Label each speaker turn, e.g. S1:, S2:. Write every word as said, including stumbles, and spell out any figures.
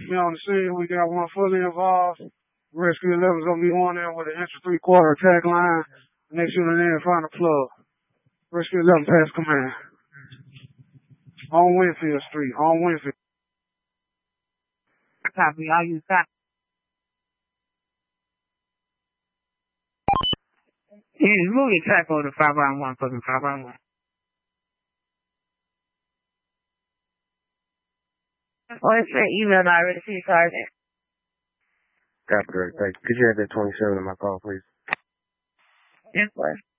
S1: be on the scene. We got one fully involved. Rescue eleven's gonna be on there with an inch three quarter attack line. Next unit in, find a plug. Rescue eleven pass command. On Winfield Street, on Winfield.
S2: Copy, all you got. Yeah, move your track over to five round one, fucking five round one. Oh, it's an email now. I already see your card there.
S3: Copy, Greg. Thank you. Could you have that twenty-seven in my call, please?
S2: Yes, sir.